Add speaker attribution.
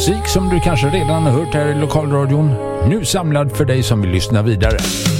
Speaker 1: Musik som du kanske redan har hört här i lokalradion, nu samlad för dig som vill lyssna vidare.